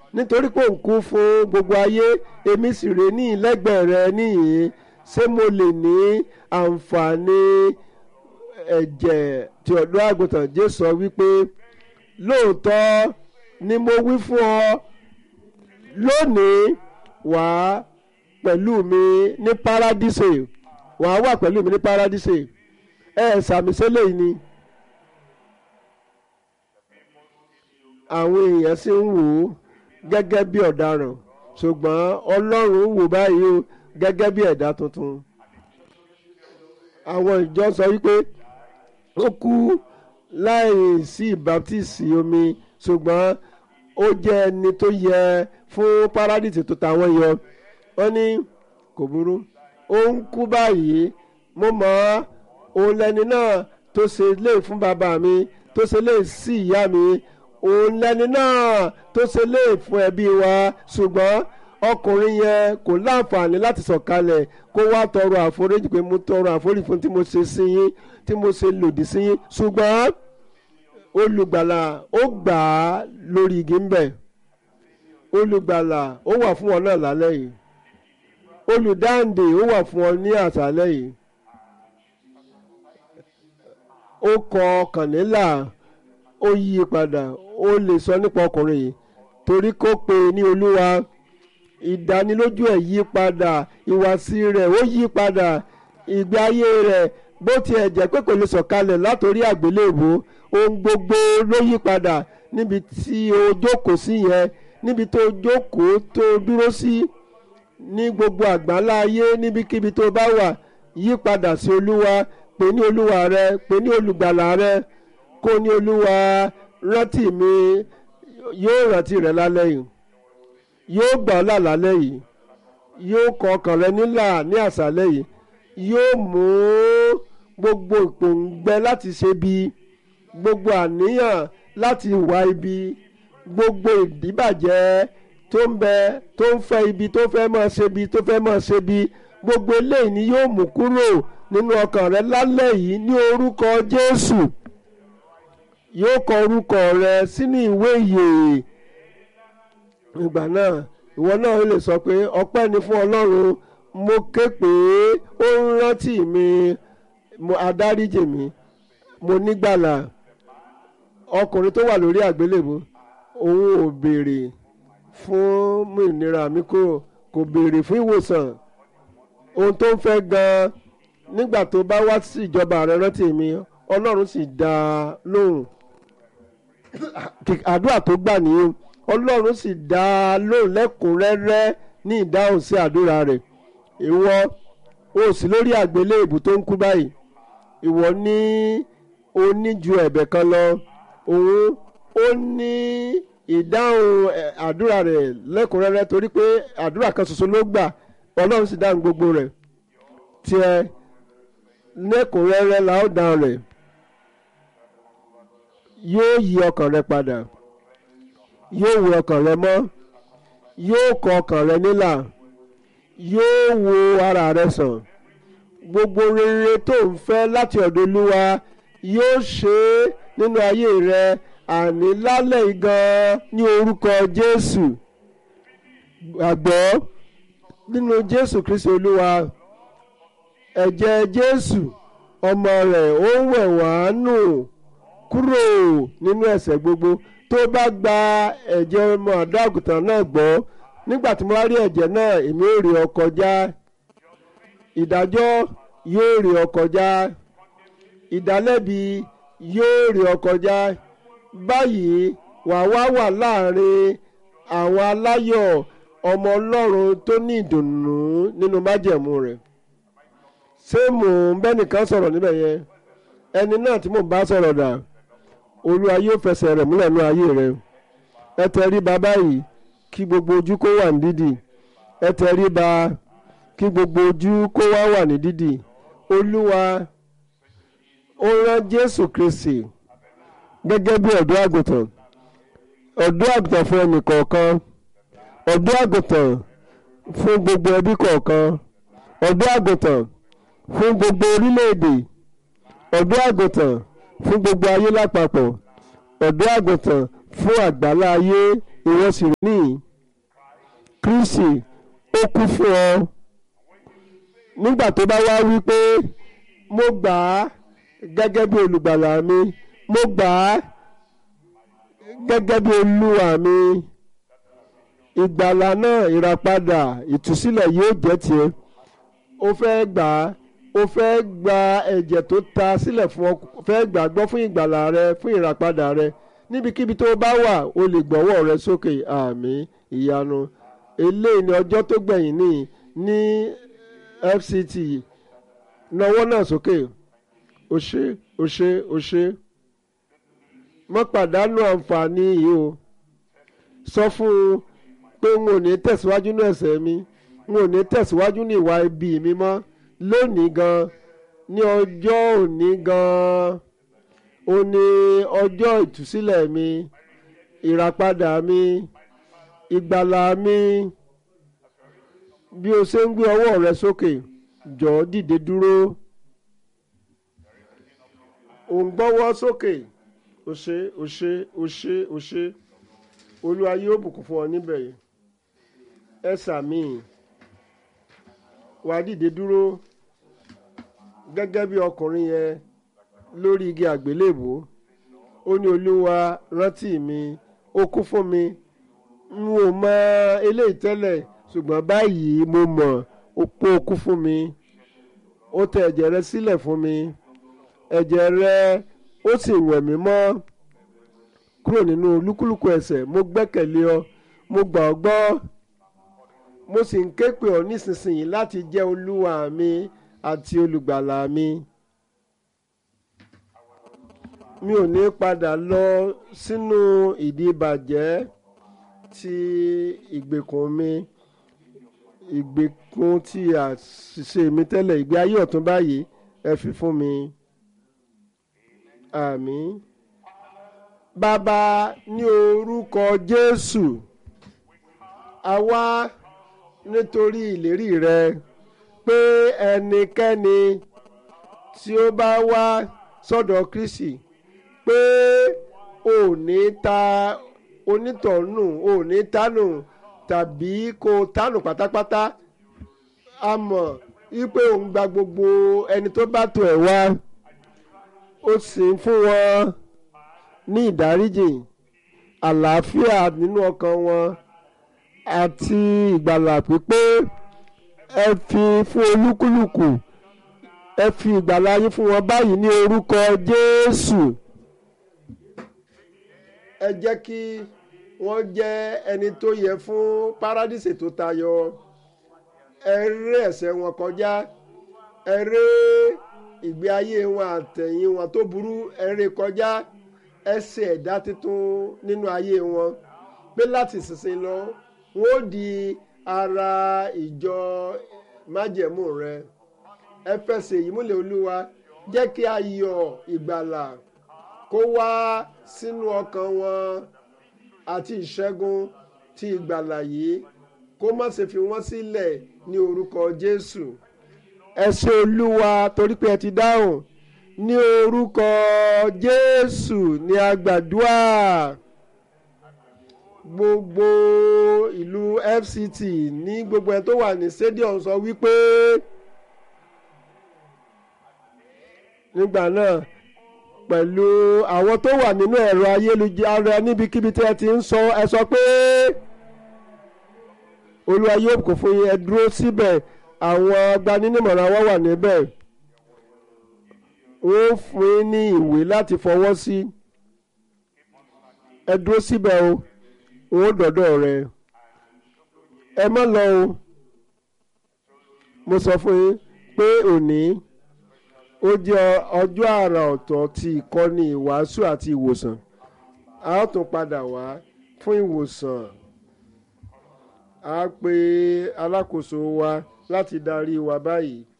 nítorí pé òun kú fún gbogbo ayé èmi sì rè ní ìlẹ́gbẹ̀ẹ́ rẹ níhìn-ín ṣé mo lè ní àǹfààní ẹ̀jẹ̀ tí ọ̀dọ́ àgùntàn Jésù sọ wípé lóòótọ́ ni mo wí fún ọ lónìí wàá pẹ̀lú mi ní paradíṣe wàá wà pẹ̀lú mi ní paradíṣe sàmì sílẹ̀ yìí ni àwọn èèyàn sì ń wò ó gẹ́gẹ́ bí ọ̀daràn ṣùgbọ́n Ọlọ́run ń wò báyìí o gẹ́gẹ́ bí ẹ̀dá tuntun àwọn ìjọ sọ wípé ó kú láì sí ìbátísì omi ṣùgbọ́n ó jẹ́ ẹni tó yẹ fún paradíṣe tó tàwọn yọ wọ́n ní kò burú ó ń kú báyìí mo mọ̀ òun lẹni náà tó ṣe lè fún bàbá mi tó ṣe lè sí ìyá mi òun lẹni náà tó ṣe lè fún ẹbí wa ṣùgbọ́n ọkùnrin yẹn kò láǹfààní láti sọ̀kalẹ̀ kó wá tọrọ àforíjì pé mo tọrọ àforíjì fún tí mo ṣe sí yín tí mo ṣe lòdì sí yín ṣùgbọ́n olùgbàlà ó gbà á lórí igi ńbẹ olùgbàlà ó wà fún ọ náà lálẹ́ yìí olùdáǹdè ó wà fún ọ ní àṣálẹ́ yìí ó kọ ọkàn nílà ó yí padà ó lè sọ nípa ọkùnrin yìí torí kó pe ní Olúwa ìdánilójú ẹ̀ yí padà ìwàsí rẹ̀ ó yí padà ìgbé ayé rẹ̀ bó tiẹ̀ jẹ́ pé kò lè sọ̀kalẹ̀ látòrí àgbélébùú ohun gbogbo ló yí padà níbi tí o jókòó sí yẹn níbi tó jókòó tó dúró sí ní gbogbo àgbáńlá ayé níbikíbi tó bá wà yí padà sí Olúwa pè ní Olúwa rẹ pè ní olùgbàlà rẹ kó ní Olúwa rántí mi yóò rántí rẹ lálẹ́ yìí yóò gbà ọ́ là lálẹ́ yìí yóò kọ ọkàn rẹ nílà ní àṣálẹ́ yìí yóò mú gbogbo ìpòǹgbẹ láti ṣe bí gbogbo àníyàn láti wá ibi gbogbo ìdíbàjẹ́ tó ń bẹ tó ń fẹ́ ibi tó fẹ́ máa ṣe bí tó fẹ́ máa ṣe bí gbogbo eléyìí ni yóò mú kúrò nínú ọkàn rẹ lálẹ́ yìí ní orúkọ Jésù yóò kọ orúkọ rẹ sínú ìwé ìyè ìgbà náà ìwọ náà lè sọ pé ọpẹ́ ni fún Ọlọ́run mo ké pé ó ń rántí mi mo adáríjì mi mo nígbàlà ọkùnrin tó wà lórí àgbélébùú òun ò béèrè fún ìnira mi kò béèrè fún ìwòsàn ohun tó ń fẹ́ gan-an nígbà tó bá wá sí ìjọba rẹ rántí mi Ọlọ́run sì dá a lóhùn àdúrà tó gbà nìyẹn Ọlọ́run sì dá a lóhùn lẹ́kùnrẹ́rẹ́ ní ìdáhùn sí àdúrà rẹ̀ ìwọ o sì lórí àgbélébùú tó ń kú báyìí ìwọ ní o ní ju ẹ̀bẹ̀ kan lọ òun ó ní ìdáhùn àdúrà rẹ̀ lẹ́kùnrẹ́rẹ́ torí pé àdúrà kan ṣoṣo ló gbà Ọlọ́run sì dáhùn gbogbo rẹ̀ tiẹ̀ lẹ́kùnrẹ́rẹ́ la ó dáhùn rẹ̀ yóò yí ọkàn rẹ padà yóò wẹ ọkàn rẹ mọ́ yóò kọ ọkàn rẹ nílà yóò wo ara rẹ sàn gbogbo rere tó ń fẹ́ láti ọ̀dọ̀ Olúwa yóò ṣe é nínú ayé rẹ àní lálẹ́ gan ní orúkọ Jésù gbàgbọ́ nínú Jésù Kristi Olúwa ẹ̀jẹ̀ Jésù ọmọ rẹ̀ ó wẹ̀ wá nù kúrò nínú ẹ̀ṣẹ̀ gbogbo tó bá gba ẹ̀jẹ̀ ọmọ ọ̀dọ́ àgùntàn náà gbọ́ nígbà tí mo bá rí ẹ̀jẹ̀ náà èmi ò rí ọ kọjá ìdájọ́ yóò rí ọ kọjá ìdálẹ́bi yóò rí ọ kọjá báyìí wà wà láàrin àwọn aláyọ̀ ọmọ Ọlọ́run tó ní ìdùnnú nínú májẹ̀mú rẹ̀ ṣé mò ń bẹ́nìkan sọ̀rọ̀ níbẹ̀ yẹn ẹni náà tí mò ń bá sọ̀rọ̀ dà Olúwa yóò fẹsẹ̀ rẹ̀ múlẹ̀ ní ayé rẹ̀ ẹ tẹríba báyìí kí gbogbo ojú kó wà ní dídì ẹ tẹríba kí gbogbo ojú kó wà ní dídì Olúwa ó rán Jésù Kristi gẹ́gẹ́ bí ọ̀dọ́ àgùntàn fún ẹnì kọ̀ọ̀kan ọ̀dọ́ àgùntàn fún gbogbo ẹbí kọ̀ọ̀kan ọ̀dọ́ àgùntàn fún gbogbo orílẹ̀-èdè ọ̀dọ́ àgùntàn fún gbogbo ayé lápapọ̀ ọ̀dọ́ àgùntàn fún àgbálá ayé ìwọ sì rí nìyí Kristi ó kú fún ọ nígbà tó bá wá wí pé mo gbà á gẹ́gẹ́ bí olùgbàlà mi mo gbà á gẹ́gẹ́ bí olúwa mi ìgbàlà náà ìràpadà ìtúsílẹ̀ yóò jẹ́ tiẹ̀ ó fẹ́ gbà á ó fẹ́ gba ẹ̀jẹ̀ tó ta sílẹ̀ fún ọ fẹ́ gbàgbọ́ fún ìgbàlà rẹ fún ìràpadà rẹ níbikíbi tó bá wà o lè gbọ́wọ́ rẹ sókè àmín ìyanu eléyìí ni ọjọ́ tó gbẹ̀yìn ní FCT nawọ́ náà sókè o ṣé o ṣé o ṣé má pàdánù àǹfààní yìí o sọ fún un pé n ò ní tẹ̀síwájú ní ẹ̀ṣẹ̀ mi n ò ní tẹ̀síwájú ní ìwà ibi mi mọ́ lónìí gan ní ọjọ́ òní gan ó ní ọjọ́ ìtúsílẹ̀ mi ìràpadà mi ìgbàlà mi bí o ṣe ń gbé ọwọ́ rẹ sókè jọ̀ọ́ dìde dúró ò ń gbọ́wọ́ sókè o ṣé o ṣé o ṣé o ṣé Olúwa yóò bùkún fún ọ níbẹ̀ yìí ẹ sàmì wàá dìde dúró gẹ́gẹ́ bí ọkùnrin yẹn lórí igi àgbélébùú ó ní Olúwa rántí mi ó kú fún mi n ò mọ eléyìí tẹ́lẹ̀ ṣùgbọ́n báyìí mo mọ̀ ó pé ó kú fún mi ó tẹ ẹ̀jẹ̀ rẹ sílẹ̀ fún mi ẹ̀jẹ̀ rẹ ó sì wẹ̀ mí mọ́ kúrò nínú olúkúlùkù ẹ̀ṣẹ̀ mo gbẹ́kẹ̀lé ọ mo gbà ọ́ gbọ́ mo sì ń ké pè ọ́ nísinsìnyí láti jẹ́ olúwa mi àti olùgbàlà mi. Mi ò ní padà lọ sínú ìdíbàjẹ́ ti ìgbèkùn mi ìgbèkùn ti àṣìṣe mi tẹ́lẹ̀ ìgbé ayé ọ̀tún báyìí ẹ fi fún mi. Àmín. Bàbá ní orúkọ Jésù a wá nítorí ìlérí rẹ pé ẹnikẹ́ni tí ó bá wá sọ́dọ̀ Kristi pé ò ní ta onítọ̀nù ò ní tánù tàbí kò tánù pátápátá a mọ̀ wípé òun gba gbogbo ẹni tó bá tọ̀ ẹ́ wá ó sì ń fún wọn ní ìdáríjì àlàáfíà nínú ọkàn wọn àti ìgbàlà pípé ẹ fi fún olúkúlùkù ẹ fi ìgbàlà yín fún wọn báyìí ní orúkọ Jésù ẹ jẹ́ kí wọ́n jẹ́ ẹni tó yẹ fún párádísè tó tayọ ẹ ré ẹ̀ṣẹ̀ wọn kọjá ẹ ré ìgbé ayé wọn àtẹ̀yìn wọn tó burú ẹ ré kọjá ẹ ṣe ẹ̀dá tuntun nínú ayé wọn pé láti ìsinsìnyí lọ wọn ó di ara ìjọ májẹ̀mú rẹ ẹ fẹsẹ̀ yìí múlẹ̀ Olúwa jẹ́ kí ayọ̀ ìgbàlà kó wá sínú ọkàn wọn àti ìṣẹ́gun ti ìgbàlà yìí kó má ṣe fi wọ́n sílẹ̀ ní orúkọ Jésù ẹ ṣé Olúwa torí pé ẹ ti dáhùn ní orúkọ Jésù ní a gbàdúrà gbogbo ìlú FCT ní gbogbo ẹ tó wà ní stadium sọ wípé nígbà náà pẹ̀lú àwọn tó wà nínú ẹ̀rọ ayélujára níbikíbi tí ẹ ti ń sọ ẹ sọ pé Olúwa yóò kó fún yín ẹ dúró síbẹ̀ àwọn agbanímọ̀ràn wa wà níbẹ̀ wọ́n fún yín ní ìwé láti fọwọ́ sí ẹ dúró síbẹ̀ o wọ́n dọ̀dọ̀ rẹ ẹ má lọ o mo sọ fún yín pé òní ó jẹ́ ọjọ́ àrà ọ̀tọ̀ ti ìkọ́ni ìwàásù àti ìwòsàn a ó tún padà wá fún ìwòsàn a pe alákòóso wa láti darí wa báyìí.